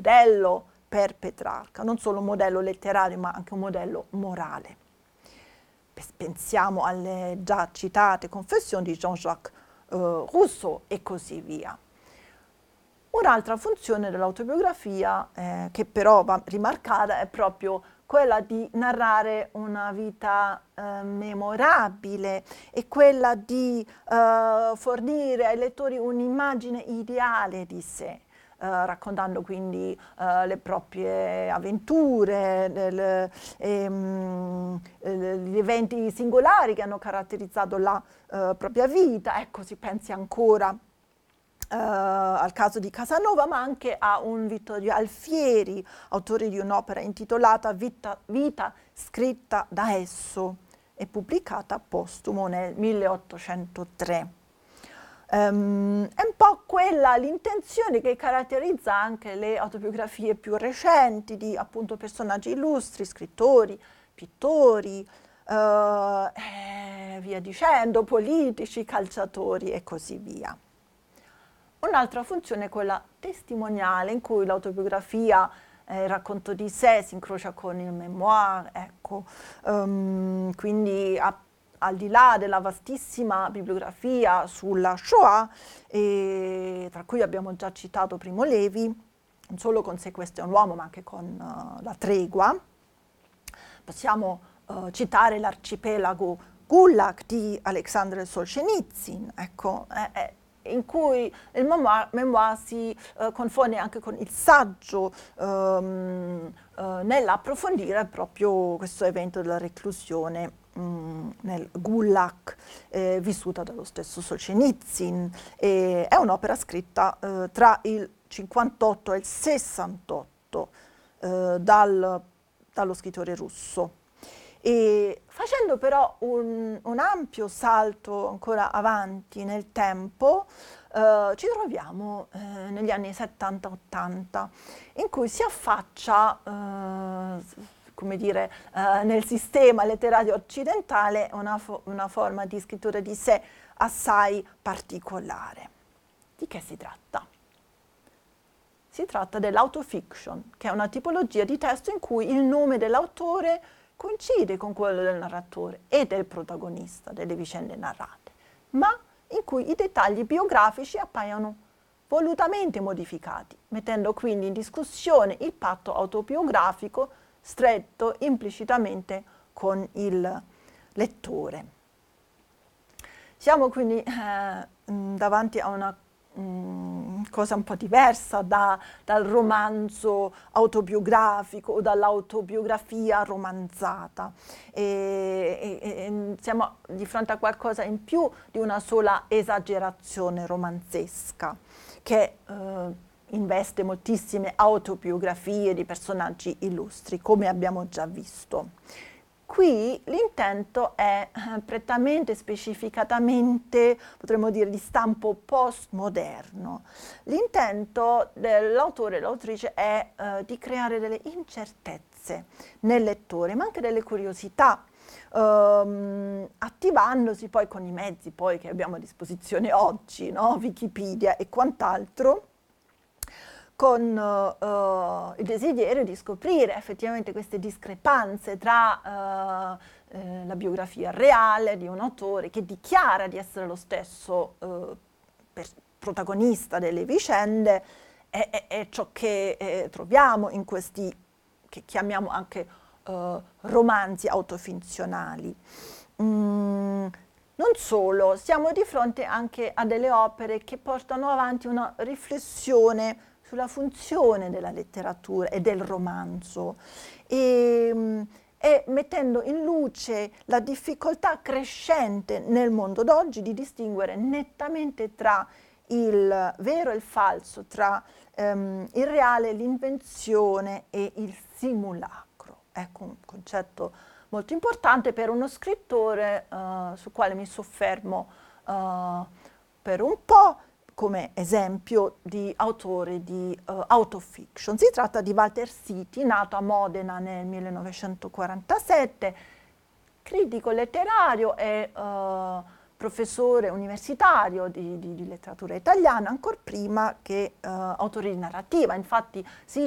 modello per Petrarca, non solo un modello letterario ma anche un modello morale. Pensiamo alle già citate Confessioni di Jean-Jacques Rousseau e così via. Un'altra funzione dell'autobiografia che però va rimarcata è proprio quella di narrare una vita memorabile e quella di fornire ai lettori un'immagine ideale di sé, raccontando quindi le proprie avventure, gli eventi singolari che hanno caratterizzato la propria vita. Ecco, si pensi ancora al caso di Casanova, ma anche a un Vittorio Alfieri, autore di un'opera intitolata Vita scritta da esso e pubblicata postumo nel 1803. È un po' quella l'intenzione che caratterizza anche le autobiografie più recenti di appunto personaggi illustri, scrittori, pittori, via dicendo, politici, calciatori e così via. Un'altra funzione è quella testimoniale, in cui l'autobiografia, il racconto di sé si incrocia con il memoir, ecco. Quindi al di là della vastissima bibliografia sulla Shoah, tra cui abbiamo già citato Primo Levi, non solo con Se questo è un uomo, ma anche con La tregua, possiamo citare l'arcipelago Gulag di Alexander Solzhenitsyn, ecco, in cui il memoir si confonde anche con il saggio nell'approfondire proprio questo evento della reclusione nel Gulag, vissuta dallo stesso Solzhenitsyn. È un'opera scritta tra il 58 e il 68 dallo scrittore russo. E facendo però un ampio salto ancora avanti nel tempo, ci troviamo negli anni 70-80, in cui si affaccia, come dire, nel sistema letterario occidentale una forma di scrittura di sé assai particolare. Di che si tratta? Si tratta dell'autofiction, che è una tipologia di testo in cui il nome dell'autore coincide con quello del narratore e del protagonista delle vicende narrate, ma in cui i dettagli biografici appaiono volutamente modificati, mettendo quindi in discussione il patto autobiografico stretto implicitamente con il lettore. Siamo quindi davanti a una cosa un po' diversa dal romanzo autobiografico o dall'autobiografia romanzata. Siamo di fronte a qualcosa in più di una sola esagerazione romanzesca che investe moltissime autobiografie di personaggi illustri, come abbiamo già visto. Qui l'intento è prettamente, specificatamente, potremmo dire, di stampo postmoderno. L'intento dell'autore e dell'autrice è di creare delle incertezze nel lettore, ma anche delle curiosità, attivandosi poi con i mezzi poi che abbiamo a disposizione oggi, no? Wikipedia e quant'altro, con il desiderio di scoprire effettivamente queste discrepanze tra la biografia reale di un autore che dichiara di essere lo stesso protagonista delle vicende e ciò che troviamo in questi, che chiamiamo anche romanzi autofinzionali. Non solo, siamo di fronte anche a delle opere che portano avanti una riflessione sulla funzione della letteratura e del romanzo e mettendo in luce la difficoltà crescente nel mondo d'oggi di distinguere nettamente tra il vero e il falso, tra il reale, l'invenzione e il simulacro. Ecco un concetto molto importante per uno scrittore sul quale mi soffermo per un po', come esempio di autore di autofiction. Si tratta di Walter Siti, nato a Modena nel 1947, critico letterario e professore universitario di letteratura italiana, ancor prima che autore di narrativa. Infatti